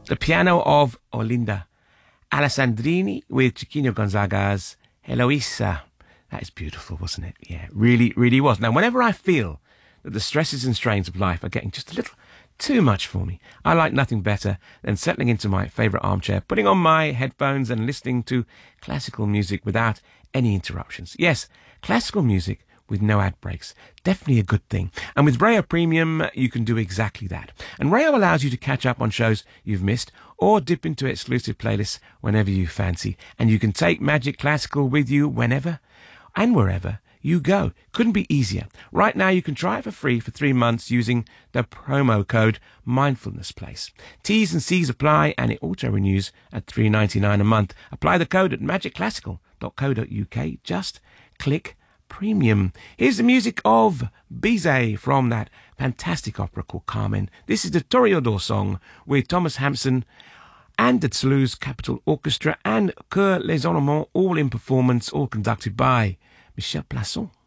The piano of Olinda Alessandrini with Chiquinho Gonzaga's Eloisa. That is beautiful, wasn't it? Yeah, really, really was. Now, whenever I feel that the stresses and strains of life are getting just a little too much for me, I like nothing better than settling into my favourite armchair, putting on my headphones and listening to classical music without any interruptions. Yes, classical music with no ad breaks. Definitely a good thing. And with Rayo Premium, you can do exactly that. And Rayo allows you to catch up on shows you've missed or dip into exclusive playlists whenever you fancy. And you can take Magic Classical with you whenever and wherever you go. Couldn't be easier. Right now you can try it for free for 3 months using the promo code MindfulnessPlace. T's and C's apply and it auto-renews at $3.99 a month. Apply the code at magicclassical.co.uk. Just click Premium. Here's the music of Bizet from that fantastic opera called Carmen. This is the Toreador song with Thomas Hampson and the Toulouse Capitol Orchestra and Chœur Les Ornements, all in performance, all conducted by Michel Plasson.